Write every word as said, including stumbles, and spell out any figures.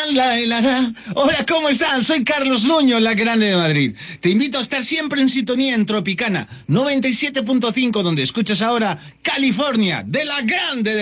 la, la, la. Hola, ¿cómo están? Soy Carlos Nuño, la Grande de Madrid. Te invito a estar siempre en sintonía en Tropicana noventa y siete punto cinco, donde escuchas ahora California, de la Grande de